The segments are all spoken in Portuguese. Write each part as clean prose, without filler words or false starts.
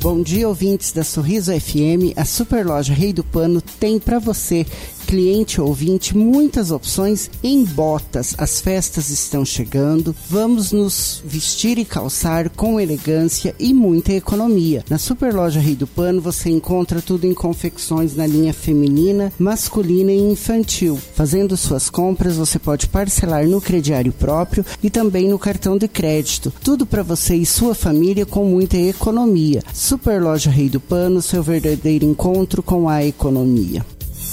Bom dia, ouvintes da Sorriso FM. A Superloja Rei do Pano tem para você, cliente ou ouvinte, muitas opções em botas. As festas estão chegando. Vamos nos vestir e calçar com elegância e muita economia. Na Superloja Rei do Pano você encontra tudo em confecções na linha feminina, masculina e infantil. Fazendo suas compras, você pode parcelar no crediário próprio e também no cartão de crédito. Tudo para você e sua família com muita economia. Superloja Rei do Pano, seu verdadeiro encontro com a economia.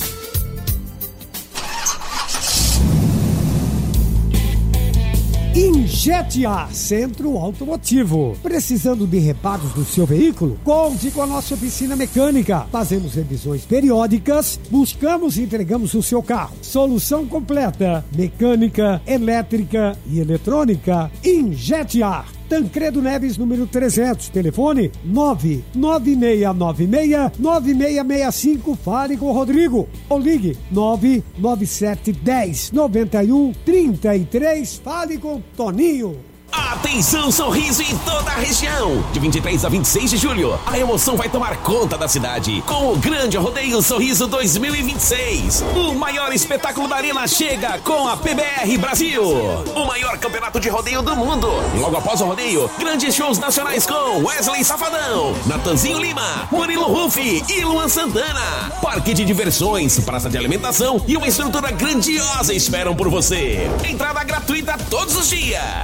Injete A, Centro Automotivo. Precisando de reparos do seu veículo? Conte com a nossa oficina mecânica. Fazemos revisões periódicas, buscamos e entregamos o seu carro. Solução completa: mecânica, elétrica e eletrônica. Injete A. Tancredo Neves, número 300, telefone 99696-9665, fale com o Rodrigo, ou ligue 99710-9133, fale com o Toninho. Atenção, Sorriso em toda a região! De 23 a 26 de julho, a emoção vai tomar conta da cidade com o grande rodeio Sorriso 2026. O maior espetáculo da arena chega com a PBR Brasil, o maior campeonato de rodeio do mundo. Logo após o rodeio, grandes shows nacionais com Wesley Safadão, Natanzinho Lima, Murilo Rufi e Luan Santana. Parque de diversões, praça de alimentação e uma estrutura grandiosa esperam por você. Entrada gratuita todos os dias.